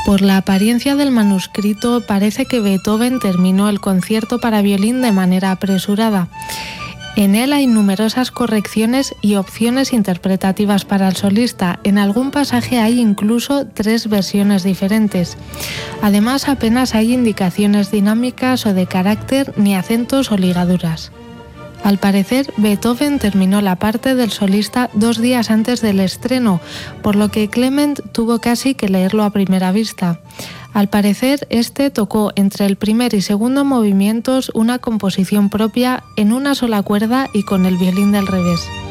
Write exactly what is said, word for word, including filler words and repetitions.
Por la apariencia del manuscrito parece que Beethoven terminó el concierto para violín de manera apresurada. En él hay numerosas correcciones y opciones interpretativas para el solista. En algún pasaje hay incluso tres versiones diferentes. Además, apenas hay indicaciones dinámicas o de carácter, ni acentos o ligaduras. Al parecer, Beethoven terminó la parte del solista dos días antes del estreno, por lo que Clement tuvo casi que leerlo a primera vista. Al parecer, este tocó entre el primer y segundo movimientos una composición propia en una sola cuerda y con el violín del revés.